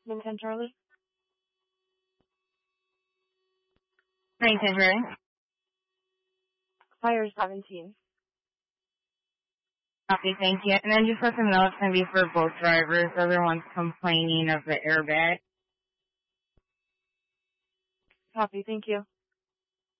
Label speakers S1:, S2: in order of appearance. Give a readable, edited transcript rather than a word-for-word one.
S1: Lincoln Charlie.
S2: 19, ready?
S1: Fire 17.
S2: Okay, thank you. And then just let them know it's going to be for both drivers. Everyone's complaining of the airbag.
S1: Copy, thank you.